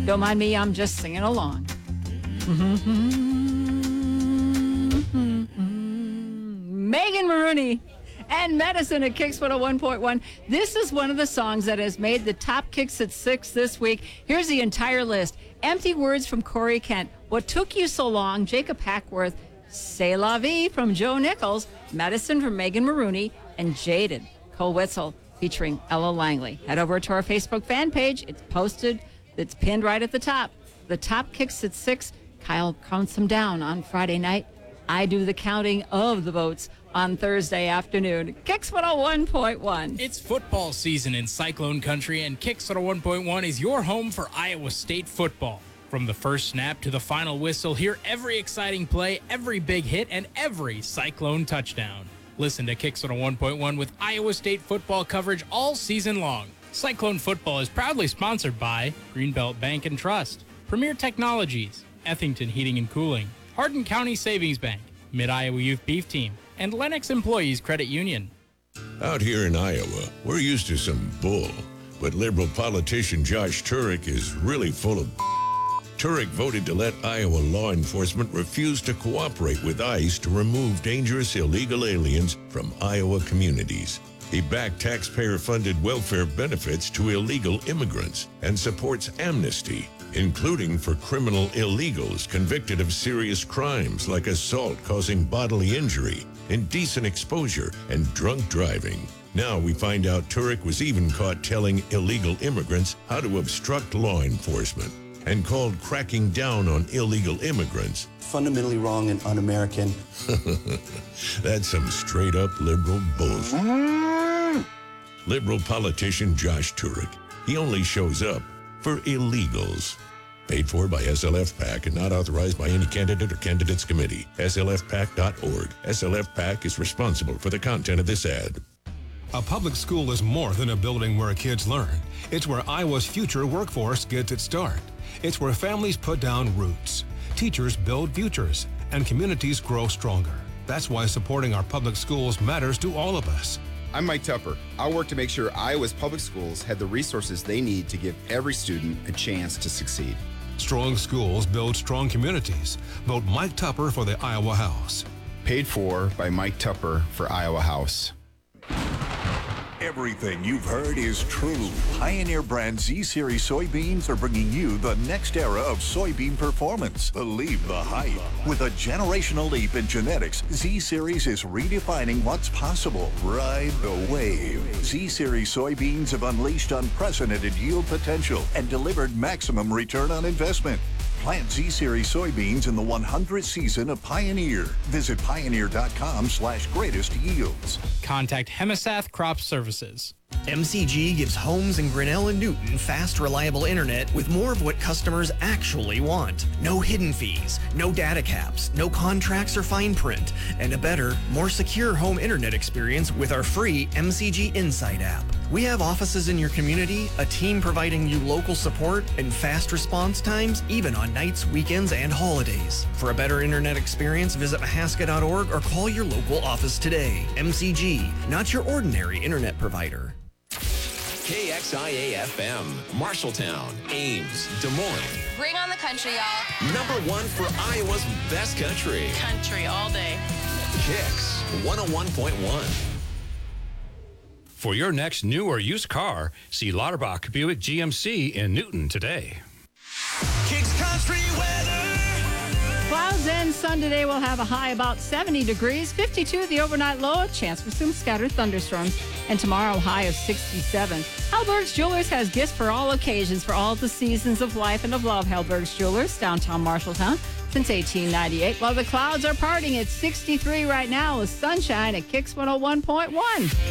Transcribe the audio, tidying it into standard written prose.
Don't mind me, I'm just singing along. Megan Maroney and Medicine at Kicks 101.1. This is one of the songs that has made the top Kicks at 6 this week. Here's the entire list. Empty Words from Corey Kent. What Took You So Long, Jacob Hackworth. C'est La Vie from Joe Nichols. Medicine from Megan Maroney. And Jaded, Cole Wetzel featuring Ella Langley. Head over to our Facebook fan page. It's posted. It's pinned right at the top. The top Kicks at 6. Kyle counts them down on Friday night. I do the counting of the votes on Thursday afternoon. Kicks 101.1. It's football season in Cyclone Country, and Kicks 101.1 is your home for Iowa State football. From the first snap to the final whistle, hear every exciting play, every big hit, and every Cyclone touchdown. Listen to Kicks 101.1 with Iowa State football coverage all season long. Cyclone football is proudly sponsored by Greenbelt Bank and Trust, Premier Technologies, Ethington Heating and Cooling, Hardin County Savings Bank, Mid-Iowa Youth Beef Team, and Lennox Employees Credit Union. Out here in Iowa, we're used to some bull, but liberal politician Josh Turek is really full of Turek voted to let Iowa law enforcement refuse to cooperate with ICE to remove dangerous illegal aliens from Iowa communities. He backed taxpayer-funded welfare benefits to illegal immigrants and supports amnesty, including for criminal illegals convicted of serious crimes like assault causing bodily injury, indecent exposure, and drunk driving. Now we find out Turek was even caught telling illegal immigrants how to obstruct law enforcement and called cracking down on illegal immigrants fundamentally wrong and un-American. That's some straight-up liberal bullshit. Liberal politician Josh Turek. He only shows up for illegals. Paid for by SLF PAC and not authorized by any candidate or candidates committee. SLFPAC.org. SLF PAC is responsible for the content of this ad. A public school is more than a building where kids learn. It's where Iowa's future workforce gets its start. It's where families put down roots, teachers build futures, and communities grow stronger. That's why supporting our public schools matters to all of us. I'm Mike Tupper. I'll work to make sure Iowa's public schools have the resources they need to give every student a chance to succeed. Strong schools build strong communities. Vote Mike Tupper for the Iowa House. Paid for by Mike Tupper for Iowa House. Everything you've heard is true. Pioneer brand Z-Series soybeans are bringing you the next era of soybean performance. Believe the hype. With a generational leap in genetics, Z-Series is redefining what's possible. Ride the wave. Z-Series soybeans have unleashed unprecedented yield potential and delivered maximum return on investment. Plant Z-Series soybeans in the 100th season of Pioneer. Visit pioneer.com/greatest yields. Contact Hemisath Crop Services. MCG gives homes in Grinnell and Newton fast, reliable internet with more of what customers actually want. No hidden fees, no data caps, no contracts or fine print, and a better, more secure home internet experience with our free MCG Insight app. We have offices in your community, a team providing you local support, and fast response times even on nights, weekends, and holidays. For a better internet experience, visit mahaska.org or call your local office today. MCG, not your ordinary internet provider. KXIA-FM, Marshalltown, Ames, Des Moines. Bring on the country, y'all. #1 for Iowa's best country. Country all day. Kicks 101.1. For your next new or used car, see Lauterbach Buick GMC in Newton today. Kicks Country weather. Clouds and sun today will have a high about 70 degrees, 52 the overnight low, a chance for some scattered thunderstorms, and tomorrow high of 67. Hellberg's Jewelers has gifts for all occasions, for all the seasons of life and of love. Hellberg's Jewelers, downtown Marshalltown, since 1898. While the clouds are parting at 63 right now with sunshine at Kicks 101.1.